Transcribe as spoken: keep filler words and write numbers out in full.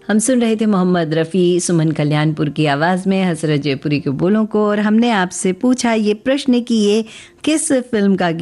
हम सुन रहे थे मोहम्मद रफ़ी, सुमन कल्याणपुर की आवाज़ में हसरत जयपुरी के बोलों को, और हमने आपसे पूछा ये प्रश्न कि ये किस फिल्म का